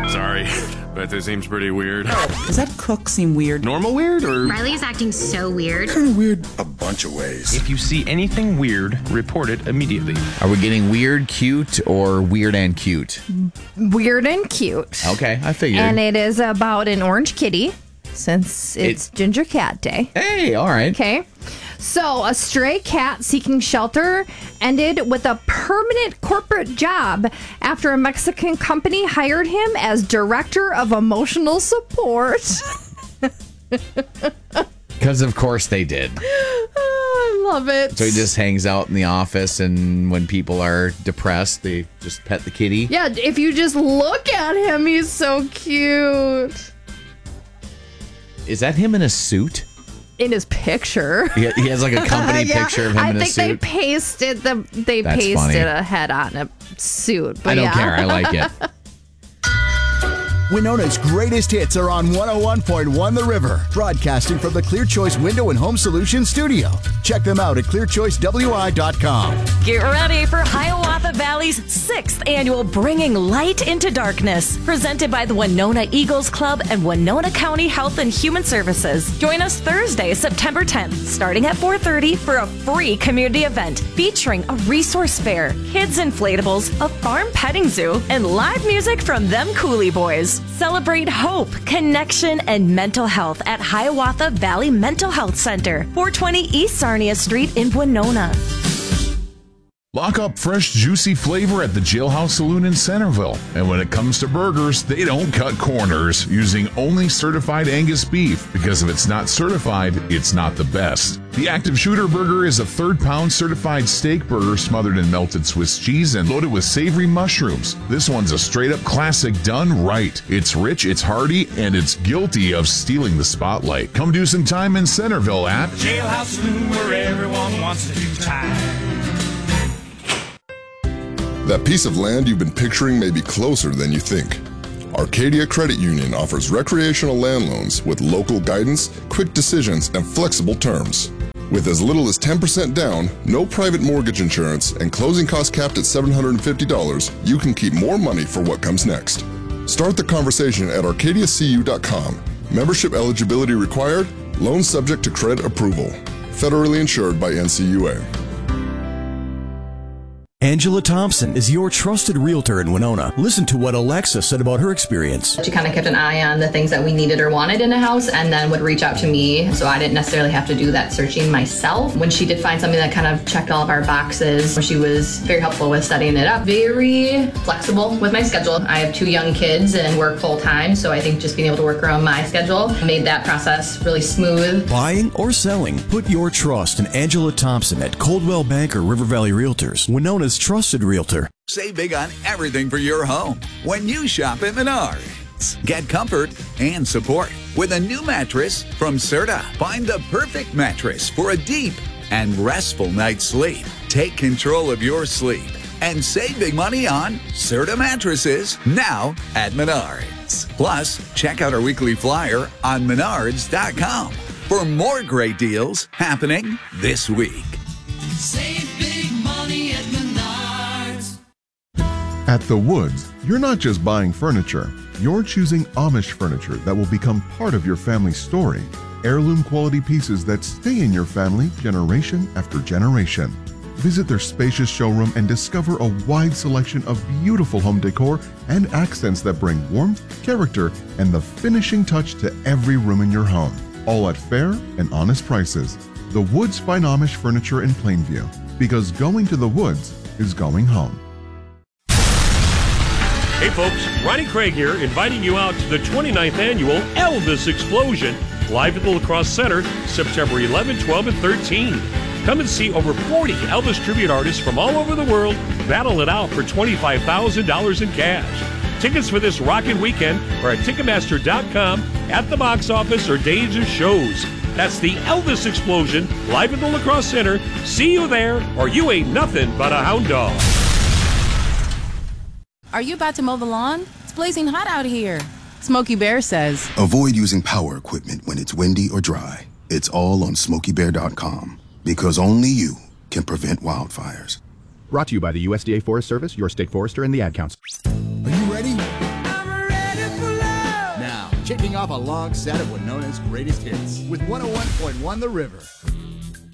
Sorry, but this seems pretty weird. Does that cook seem weird? Normal weird or? Riley's acting so weird. Kind of weird a bunch of ways. If you see anything weird, report it immediately. Are we getting weird, cute, or weird and cute? Weird and cute. Okay, I figured. And it is about an orange kitty, since it's Ginger Cat Day. Hey, all right. Okay. So, a stray cat seeking shelter ended with a permanent corporate job after a Mexican company hired him as director of emotional support. Because, of course, they did. Oh, I love it. So he just hangs out in the office, and when people are depressed, they just pet the kitty. Yeah, if you just look at him, he's so cute. Is that him in a suit? In his picture. He has like a company picture of him in a suit. I think they pasted funny. a head on a suit. But I don't care. I like it. Winona's greatest hits are on 101.1 The River, broadcasting from the Clear Choice Window and Home Solutions studio. Check them out at clearchoicewi.com. Get ready for Hiawatha Valley's 6th annual Bringing Light into Darkness, presented by the Winona Eagles Club and Winona County Health and Human Services. Join us Thursday, September 10th, starting at 4:30 for a free community event featuring a resource fair, kids inflatables, a farm petting zoo, and live music from them Coolie Boys. Celebrate hope, connection, and mental health at Hiawatha Valley Mental Health Center, 420 East Sarnia Street in Winona. Lock up fresh, juicy flavor at the Jailhouse Saloon in Centerville. And when it comes to burgers, they don't cut corners, using only certified Angus beef, because if it's not certified, it's not the best. The Active Shooter Burger is a 3rd-pound certified steak burger smothered in melted Swiss cheese and loaded with savory mushrooms. This one's a straight-up classic done right. It's rich, it's hearty, and it's guilty of stealing the spotlight. Come do some time in Centerville at Jailhouse Saloon, where everyone wants to do time. That piece of land you've been picturing may be closer than you think. Arcadia Credit Union offers recreational land loans with local guidance, quick decisions, and flexible terms. With as little as 10% down, no private mortgage insurance, and closing costs capped at $750, you can keep more money for what comes next. Start the conversation at arcadiacu.com. Membership eligibility required. Loan subject to credit approval. Federally insured by NCUA. Angela Thompson is your trusted realtor in Winona. Listen to what Alexa said about her experience. She kind of kept an eye on the things that we needed or wanted in a house and then would reach out to me, so I didn't necessarily have to do that searching myself. When she did find something that kind of checked all of our boxes, she was very helpful with setting it up. Very flexible with my schedule. I have 2 young kids and work full time, so I think just being able to work around my schedule made that process really smooth. Buying or selling, put your trust in Angela Thompson at Coldwell Banker River Valley Realtors, Winona's trusted realtor. Save big on everything for your home when you shop at Menards. Get comfort and support with a new mattress from Serta. Find the perfect mattress for a deep and restful night's sleep. Take control of your sleep and save big money on Serta mattresses now at Menards. Plus, check out our weekly flyer on menards.com for more great deals happening this week. Save big money at Menards. At The Woods, you're not just buying furniture. You're choosing Amish furniture that will become part of your family's story. Heirloom quality pieces that stay in your family generation after generation. Visit their spacious showroom and discover a wide selection of beautiful home decor and accents that bring warmth, character, and the finishing touch to every room in your home. All at fair and honest prices. The Woods find Amish furniture in Plainview, because going to The Woods is going home. Hey folks, Ronnie Craig here, inviting you out to the 29th annual Elvis Explosion, live at the La Crosse Center, September 11, 12, and 13. Come and see over 40 Elvis tribute artists from all over the world battle it out for $25,000 in cash. Tickets for this rockin' weekend are at Ticketmaster.com, at the box office, or days of shows. That's the Elvis Explosion, live at the La Crosse Center. See you there, or you ain't nothing but a hound dog. Are you about to mow the lawn? It's blazing hot out here. Smokey Bear says, avoid using power equipment when it's windy or dry. It's all on SmokeyBear.com, because only you can prevent wildfires. Brought to you by the USDA Forest Service, your state forester, and the Ad Council. Are you ready? I'm ready. kicking off a long set of Winona's greatest hits with 101.1 The River.